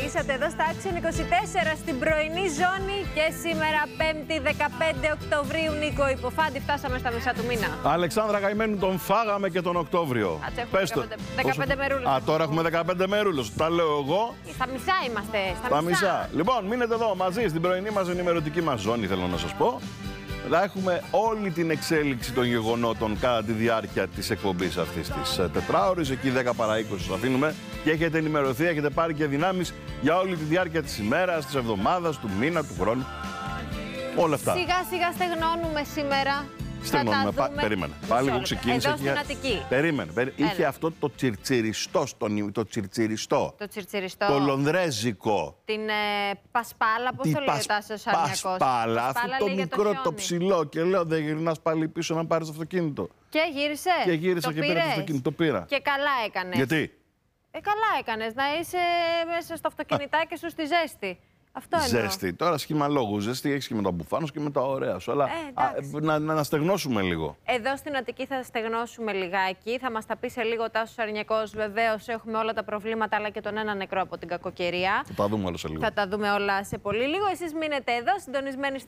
κολλήσατε εδώ στα Action 24 στην πρωινή ζώνη και σήμερα 5η 15 Οκτωβρίου. Νίκο Υποφάντη, φτάσαμε στα μισά του μήνα. Αλεξάνδρα Καημένου, τον φάγαμε και τον Οκτώβριο. Πες το. 15 μερούλες. Α, τώρα έχουμε 15 μερούλες. Τα λέω εγώ. Στα μισά είμαστε. Στα μισά. Λοιπόν, μείνετε εδώ μαζί στην πρωινή μας ενημερωτική μας ζώνη, θέλω να σας πω. Θα έχουμε όλη την εξέλιξη των γεγονότων κατά τη διάρκεια της εκπομπής αυτής της τετράωρης. Εκεί 10 παρά 20 σας αφήνουμε και έχετε ενημερωθεί, έχετε πάρει και δυνάμεις για όλη τη διάρκεια της ημέρας, της εβδομάδας, του μήνα, του χρόνου. Όλα αυτά. Σιγά σιγά στεγνώνουμε σήμερα. Στεγνώνουμε. Περίμενε. Πάλι εγώ ξεκίνησα. Εδώ στην Αττική. Περίμενε. Είχε αυτό το τσιρτσιριστό. Το τσιρτσιριστό. Το λονδρέζικο. Την πασπάλα, πώς το λέει ο Τάσος Αρνιακός. Πασπάλα, αυτό το μικρό, το ψηλό. Και λέω, δεν γυρνάς πάλι πίσω να πάρεις το αυτοκίνητο. Και γύρισε. Και γύρισα και πήρα το αυτοκίνητο. Το πήρα. Και καλά έκανες. Γιατί? Καλά έκανες να είσαι μέσα στο αυτοκινητάκι σου στη ζέστη. Αυτό εννοώ. Ζέστη. Τώρα σχήμα λόγου. Ζέστη έχει και με τα μπουφάνος και με τα ωραία σου. Αλλά να στεγνώσουμε λίγο. Εδώ στην Αττική θα στεγνώσουμε λιγάκι. Θα μας τα πει σε λίγο ο Τάσος Αρνιακός. Βεβαίως έχουμε όλα τα προβλήματα, αλλά και τον ένα νεκρό από την κακοκαιρία. Θα τα δούμε όλα σε λίγο. Θα τα δούμε όλα σε πολύ λίγο. Εσείς μείνετε εδώ συντονισμένοι.